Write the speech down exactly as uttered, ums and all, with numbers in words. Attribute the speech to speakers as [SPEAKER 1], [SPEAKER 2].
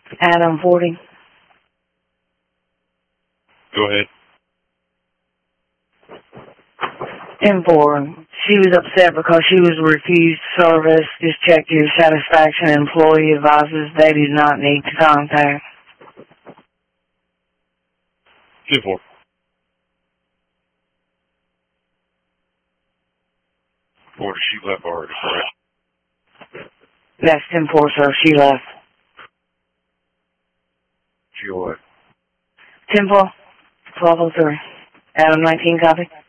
[SPEAKER 1] Adam forty.
[SPEAKER 2] Go ahead.
[SPEAKER 1] ten four. She was upset because she was refused service. Just check your satisfaction. Employee advises they do not need to contact.
[SPEAKER 2] ten four. Forty, she left already, correct?
[SPEAKER 1] That's ten four, sir. She left.
[SPEAKER 2] She what?
[SPEAKER 1] ten four. twelve oh three. Adam nineteen, copy.